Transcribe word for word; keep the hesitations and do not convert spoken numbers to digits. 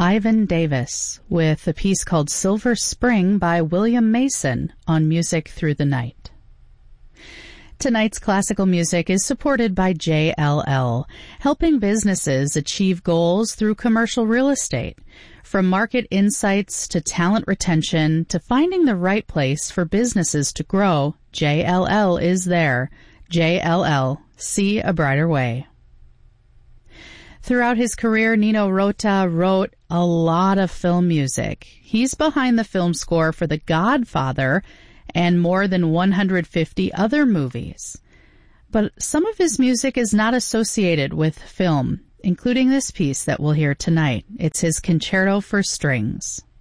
Ivan Davis with a piece called Silver Spring by William Mason on Music Through the Night. Tonight's classical music is supported by J L L, helping businesses achieve goals through commercial real estate. From market insights to talent retention to finding the right place for businesses to grow, J L L is there. J L L, see a brighter way. Throughout his career, Nino Rota wrote a lot of film music. He's behind the film score for The Godfather and more than one hundred fifty other movies. But some of his music is not associated with film, including this piece that we'll hear tonight. It's his Concerto for Strings.